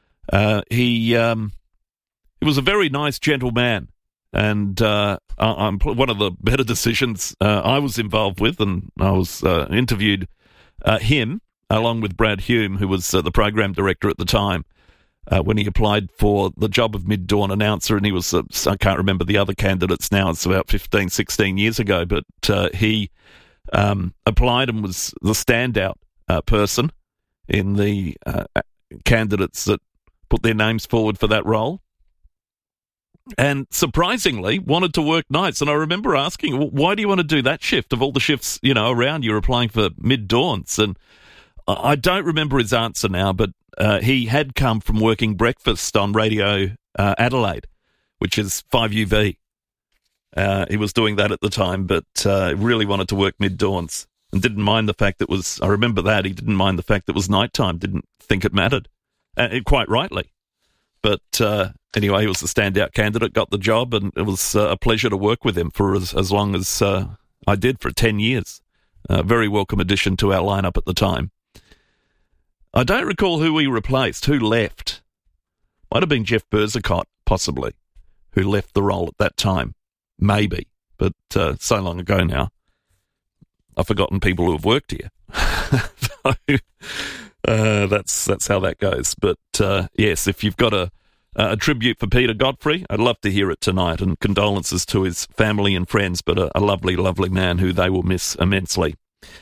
He was a very nice, gentle man. And I'm one of the better decisions I was involved with, and I was interviewed him along with Brad Hume, who was the program director at the time, when he applied for the job of Mid-Dawn announcer, and he was, I can't remember the other candidates now, it's about 15, 16 years ago, but he applied and was the standout person in the candidates that put their names forward for that role. And surprisingly, wanted to work nights. And I remember asking, well, why do you want to do that shift of all the shifts, around you applying for mid-dawns? And I don't remember his answer now, but he had come from working breakfast on Radio Adelaide, which is 5UV. He was doing that at the time, but really wanted to work mid-dawns and didn't mind the fact that I remember that, he didn't mind the fact that it was nighttime, didn't think it mattered, quite rightly. But anyway, he was the standout candidate, got the job, and it was a pleasure to work with him for as long as I did, for 10 years. Very welcome addition to our lineup at the time. I don't recall who he replaced, who left. Might have been Jeff Berzicott, possibly, who left the role at that time. Maybe, but so long ago now. I've forgotten people who have worked here. So, that's how that goes. But yes, if you've got a tribute for Peter Godfrey, I'd love to hear it tonight, and condolences to his family and friends, but a lovely, lovely man who they will miss immensely.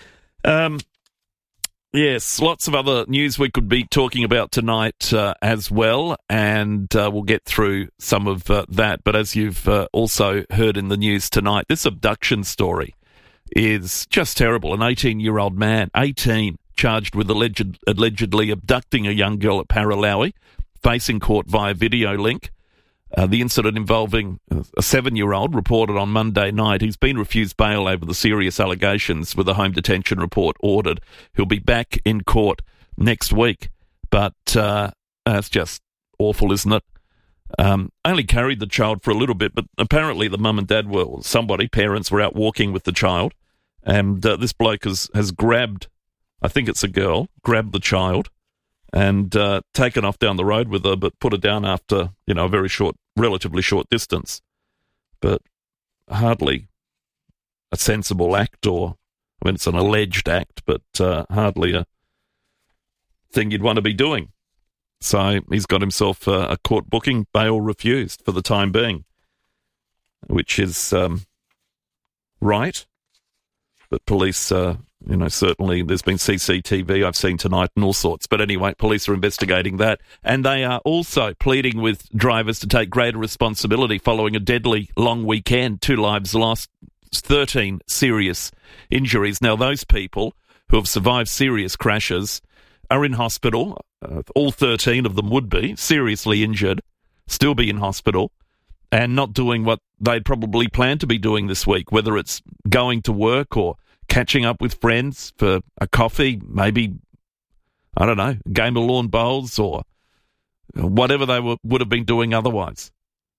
Yes, lots of other news we could be talking about tonight as well, and we'll get through some of that. But as you've also heard in the news tonight, this abduction story is just terrible. An 18-year-old man, 18, charged with allegedly abducting a young girl at Paralowie, facing court via video link. The incident involving a 7-year-old reported on Monday night. He's been refused bail over the serious allegations, with a home detention report ordered. He'll be back in court next week. But that's just awful, isn't it? Only carried the child for a little bit, but apparently the mum and dad parents were out walking with the child, and this bloke has grabbed, I think it's a girl, grabbed the child and taken off down the road with her, but put her down after, a relatively short distance. But hardly a sensible act, it's an alleged act, but hardly a thing you'd want to be doing. So he's got himself a court booking, bail refused for the time being, which is right. But police, certainly there's been CCTV I've seen tonight and all sorts. But anyway, police are investigating that. And they are also pleading with drivers to take greater responsibility following a deadly long weekend. 2 lives lost, 13 serious injuries. Now, those people who have survived serious crashes are in hospital. All 13 of them would be seriously injured, still be in hospital, and not doing what they'd probably planned to be doing this week, whether it's going to work or catching up with friends for a coffee, maybe, I don't know, a game of lawn bowls or whatever they would have been doing otherwise.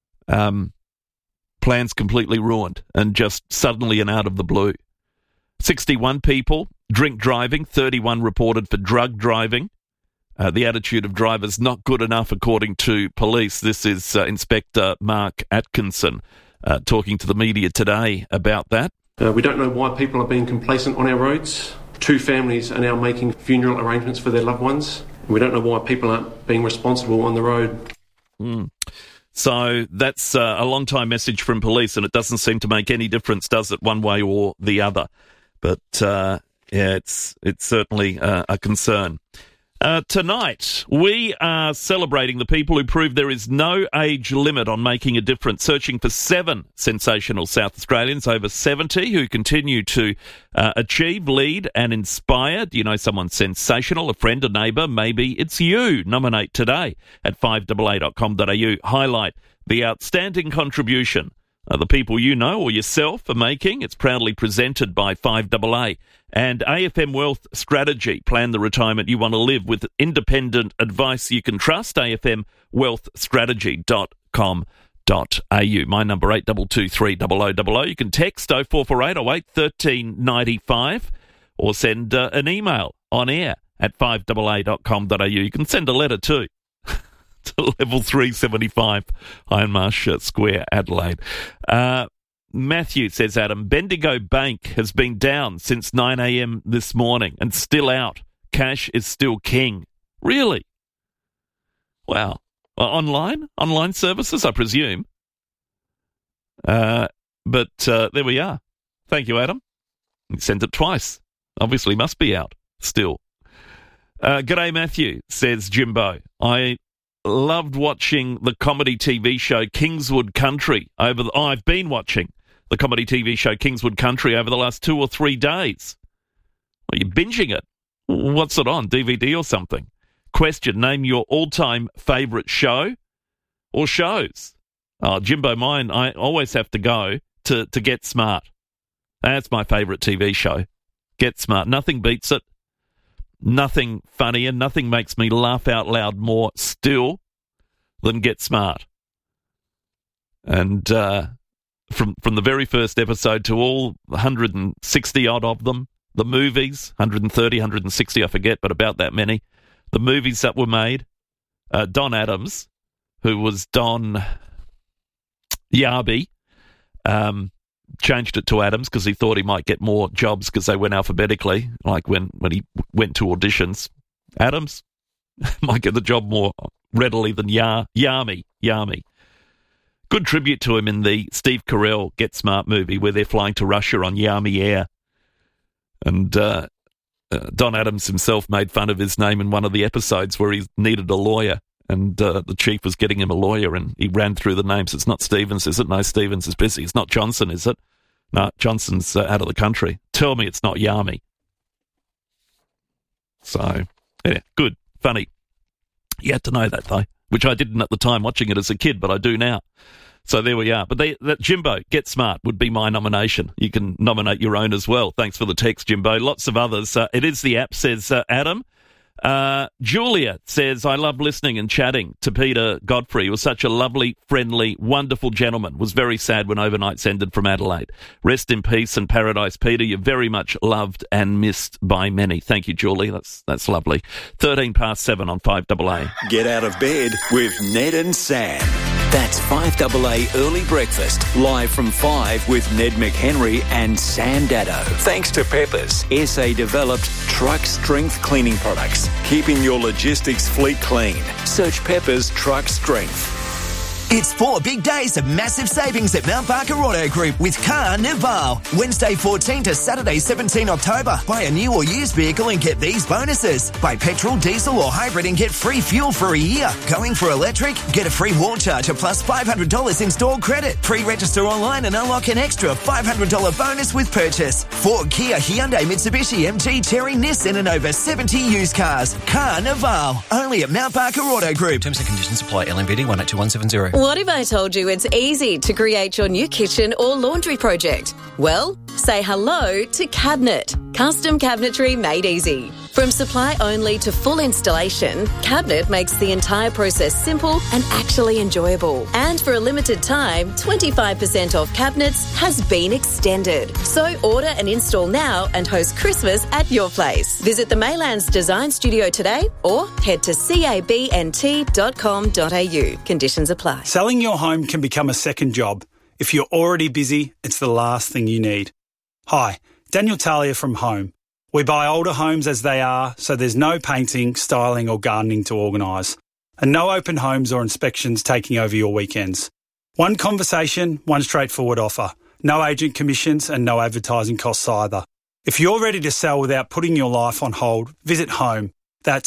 Plans completely ruined and just suddenly and out of the blue. 61 people drink driving, 31 reported for drug driving. The attitude of drivers not good enough, according to police. This is Inspector Mark Atkinson talking to the media today about that. We don't know why people are being complacent on our roads. 2 families are now making funeral arrangements for their loved ones. We don't know why people aren't being responsible on the road. So that's a long-time message from police, and it doesn't seem to make any difference, does it, one way or the other? But, it's certainly a concern. Tonight, we are celebrating the people who prove there is no age limit on making a difference, searching for 7 sensational South Australians over 70 who continue to achieve, lead and inspire. Do you know someone sensational, a friend, a neighbour? Maybe it's you. Nominate today at 5AA.com.au. Highlight the outstanding contribution the people you know or yourself are making. It's proudly presented by 5AA. And AFM Wealth Strategy. Plan the retirement you want to live with independent advice you can trust. afmwealthstrategy.com.au. My number 82230000. You can text 0448 08 1395 or send an email on air at 5AA.com.au. You can send a letter too. To level 375 Ironmarsh Square, Adelaide. Matthew says, Adam, Bendigo Bank has been down since 9 a.m. this morning and still out. Cash is still king. Really? Wow. Online services, I presume. But there we are. Thank you, Adam. You sent it twice. Obviously must be out still. G'day, Matthew, says Jimbo. I loved watching the comedy TV show Kingswood Country I've been watching the comedy TV show Kingswood Country over the last 2 or 3 days. Are you binging it? What's it on, DVD or something? Question, name your all-time favourite show or shows. Oh, Jimbo, mine, I always have to go to Get Smart. That's my favourite TV show. Get Smart. Nothing beats it. Nothing funnier. Nothing makes me laugh out loud more still than Get Smart. And from the very first episode to all 160-odd of them, the movies, 130, 160, I forget, but about that many, the movies that were made, Don Adams, who was Don Yarby, changed it to Adams because he thought he might get more jobs because they went alphabetically, like when he went to auditions. Adams might get the job more readily than Yarmy. Good tribute to him in the Steve Carell Get Smart movie where they're flying to Russia on Yarmy Air. And Don Adams himself made fun of his name in one of the episodes where he needed a lawyer. And the chief was getting him a lawyer, and he ran through the names. It's not Stevens, is it? No, Stevens is busy. It's not Johnson, is it? No, Johnson's out of the country. Tell me it's not Yarmy. So, yeah, good, funny. You had to know that, though, which I didn't at the time watching it as a kid, but I do now. So there we are. But that Jimbo, Get Smart, would be my nomination. You can nominate your own as well. Thanks for the text, Jimbo. Lots of others. It is the app, says Adam. Julia says, I love listening and chatting to Peter Godfrey. He was such a lovely, friendly, wonderful gentleman. Was very sad when overnights ended from Adelaide. Rest in peace and paradise, Peter. You're very much loved and missed by many. Thank you, Julie. That's lovely. 7:13 on 5AA. Get out of bed with Ned and Sam. That's 5AA Early Breakfast, live from 5 with Ned McHenry and Sam Dado. Thanks to Peppers, SA-developed truck strength cleaning products, keeping your logistics fleet clean. Search Peppers Truck Strength. It's 4 big days of massive savings at Mount Barker Auto Group with Carnival. Wednesday 14 to Saturday 17 October. Buy a new or used vehicle and get these bonuses. Buy petrol, diesel or hybrid and get free fuel for a year. Going for electric? Get a free wall charger plus $500 in-store credit. Pre-register online and unlock an extra $500 bonus with purchase. Ford, Kia, Hyundai, Mitsubishi, MG, Chery, Nissan and over 70 used cars. Carnival. Only at Mount Barker Auto Group. Terms and conditions apply. LMVD 182170. What if I told you it's easy to create your new kitchen or laundry project? Well, say hello to Cabinet. Custom cabinetry made easy. From supply only to full installation, Cabinet makes the entire process simple and actually enjoyable. And for a limited time, 25% off cabinets has been extended. So order and install now and host Christmas at your place. Visit the Maylands Design Studio today or head to cabnt.com.au. Conditions apply. Selling your home can become a second job. If you're already busy, it's the last thing you need. Hi, Daniel Talia from Home. We buy older homes as they are, so there's no painting, styling or gardening to organise. And no open homes or inspections taking over your weekends. One conversation, one straightforward offer. No agent commissions and no advertising costs either. If you're ready to sell without putting your life on hold, visit Home. That's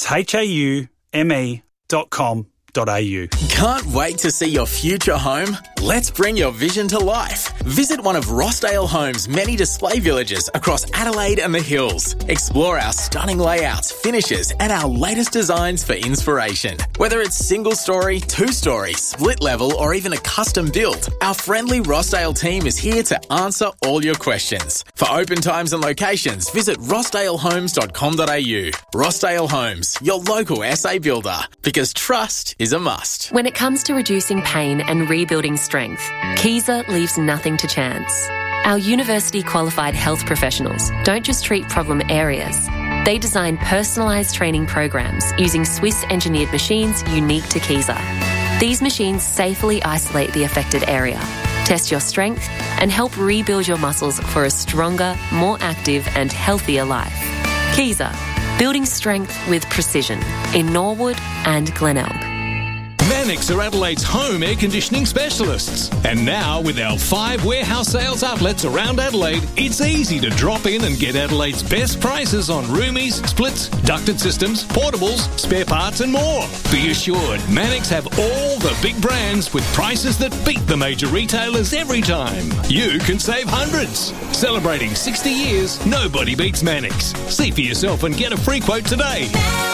HAUME.com.au. Can't wait to see your future home? Let's bring your vision to life. Visit one of Rossdale Homes' many display villages across Adelaide and the Hills. Explore our stunning layouts, finishes, and our latest designs for inspiration. Whether it's single story, 2-story, split level, or even a custom build, our friendly Rossdale team is here to answer all your questions. For open times and locations, visit rossdalehomes.com.au. Rossdale Homes, your local SA builder, because trust is a must. When it comes to reducing pain and rebuilding strength, Kaiser leaves nothing to chance. Our university-qualified health professionals don't just treat problem areas. They design personalised training programs using Swiss-engineered machines unique to Kaiser. These machines safely isolate the affected area, test your strength, and help rebuild your muscles for a stronger, more active and healthier life. Kaiser, building strength with precision in Norwood and Glenelg. Mannix are Adelaide's home air conditioning specialists. And now, with our 5 warehouse sales outlets around Adelaide, it's easy to drop in and get Adelaide's best prices on roomies, splits, ducted systems, portables, spare parts and more. Be assured, Mannix have all the big brands with prices that beat the major retailers every time. You can save hundreds. Celebrating 60 years, nobody beats Mannix. See for yourself and get a free quote today.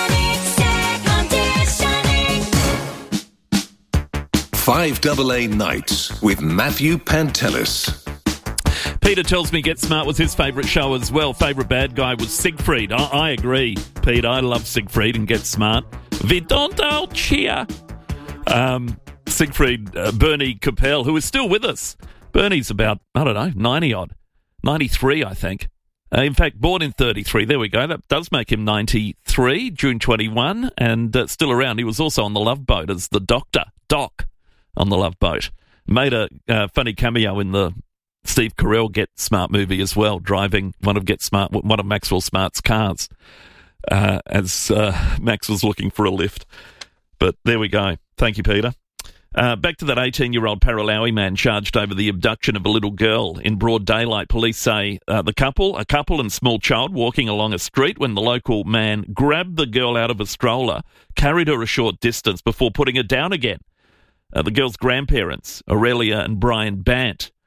5AA Nights with Matthew Pantelis. Peter tells me Get Smart was his favourite show as well. Favourite bad guy was Siegfried. I agree, Pete. I love Siegfried and Get Smart. We don't all cheer. Siegfried Bernie Capel, who is still with us. Bernie's about, 90-odd. 93, I think. In fact, born in 33. There we go. That does make him 93, June 21, and still around. He was also on the Love Boat as the Doc, on the Love Boat. Made a funny cameo in the Steve Carell Get Smart movie as well, driving one of Maxwell Smart's cars as Max was looking for a lift. But there we go. Thank you, Peter. Back to that 18-year-old Paralawi man charged over the abduction of a little girl in broad daylight. Police say a couple and small child walking along a street when the local man grabbed the girl out of a stroller, carried her a short distance before putting her down again. The girl's grandparents, Aurelia and Brian Bant,